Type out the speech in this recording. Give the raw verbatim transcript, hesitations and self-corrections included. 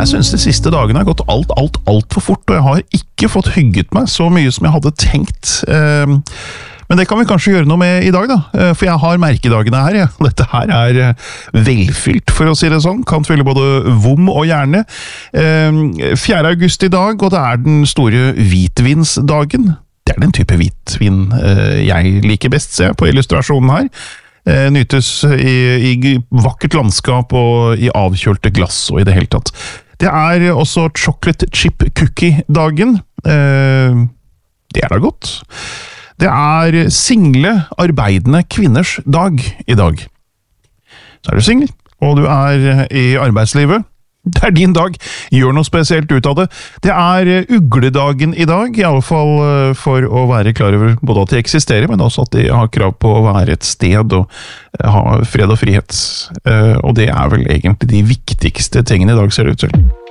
Jeg synes de siste dagene har gått alt, alt, alt for fort, og jeg har ikke fått hygget meg så mye som jeg hadde tenkt. Men det kan vi kanskje gjøre noe med i dag da, for jeg har merkedagene her. Ja. Dette her er velfylt, for å si det sånn. Kan fylle både vom og hjerne. fjerde august i dag, og det er den store hvitvinsdagen. Det er den type hvitvin jeg liker best, ser jeg på illustrasjonen her. Nytes i, i vakkert landskap og i avkjølte glass og i det hele tatt. Det er også chocolate chip cookie-dagen. Det er da godt. Det er single arbeidende kvinners dag i dag. Så er du single, og du er i arbeidslivet. Det er din dag. Gjør noe spesielt ut av det. Det er ugledagen i dag, i alle fall for å være klar over både at de eksisterer, men også at de har krav på å være et sted og ha fred og frihet. Og det er vel egentlig de viktigste tingene i dag, ser det ut til.